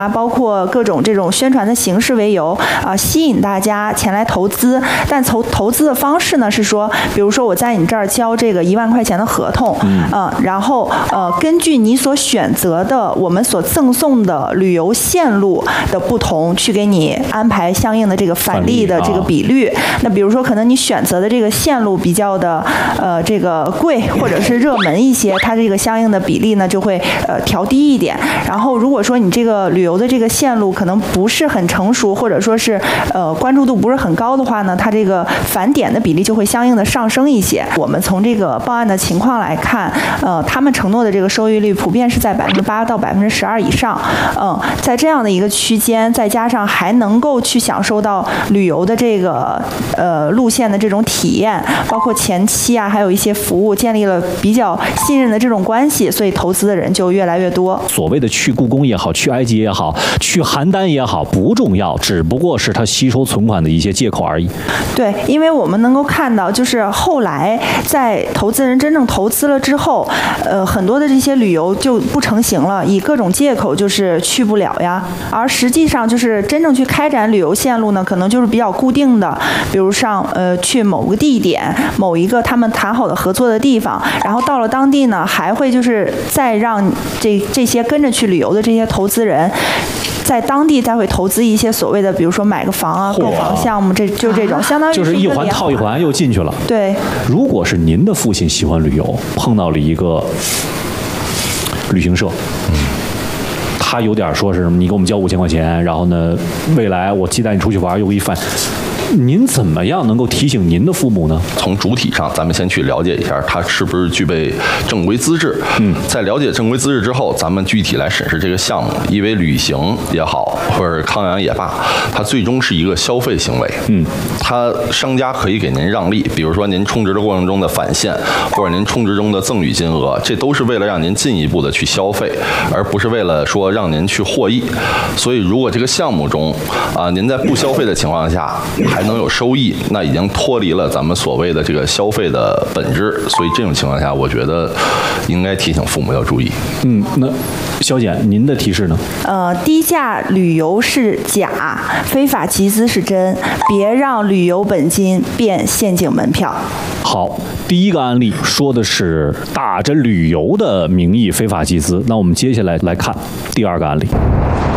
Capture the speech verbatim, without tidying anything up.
啊，包括各种这种宣传的形式为由啊，吸引大家前来投资。但投投资的方式呢是说，比如说我在你这儿交这个一万块钱的合同，嗯，呃、然后呃，根据你所选择的我们所赠送的旅游线路的不同，去给你安排相应的这个返利的这个比率。啊、那比如说，可能你选择的这个线路比较的呃这个贵，或者是热门一些，它这个相应的比例呢就会呃调低一点。然后如果说你这个旅游的这个线路可能不是很成熟，或者说是呃关注度不是很高的话呢，它这个返点的比例就会相应的上升一些。我们从这个报案的情况来看，呃，他们承诺的这个收益率普遍是在百分之八到百分之十二以上。嗯，在这样的一个区间，再加上还能够去享受到旅游的这个呃路线的这种体验，包括前期啊，还有一些服务，建立了比较信任的这种关系，所以投资的人就越来越多。 所谓的去故宫也好，去埃及也好，去邯郸也好，不重要，只不过是他吸收存款的一些借口而已。 对，因为我们能够看到，就是后来在投资人真正投资了之后，呃，很多的这些旅游就不成型了，以各种借口就是去不了呀。而实际上就是真正去开展旅游线路呢，可能就是比较固定的，比如上呃去某个地点，某一个他们谈好的合作的地方，然后到了当地呢，还会就是再让这这些跟着去旅游的这些投资人，在当地再会投资一些所谓的，比如说买个房啊、购房项目，这就这种相当于就是一环套一环又进去了。 对， 如果是您的父亲喜欢旅游，碰到了一个旅行社，嗯，他有点说是你给我们交五千块钱，然后呢，未来我期待你出去玩，又给你返。您怎么样能够提醒您的父母呢？ 从主体上，咱们先去了解一下他是不是具备正规资质。嗯，在了解正规资质之后，咱们具体来审视这个项目。因为旅行也好，或者康养也罢，它最终是一个消费行为。嗯，它商家可以给您让利，比如说您充值的过程中的返现，或者您充值中的赠与金额，这都是为了让您进一步的去消费，而不是为了说让您去获益。所以，如果这个项目中啊，您在不消费的情况下还能有收益，那已经脱离了咱们所谓的这个消费的本质，所以这种情况下，我觉得应该提醒父母要注意。 嗯，那肖姐，您的提示呢？ 呃，低价旅游是假，非法集资是真，别让旅游本金变陷阱门票。 好，第一个案例说的是打着旅游的名义非法集资，那我们接下来来看第二个案例。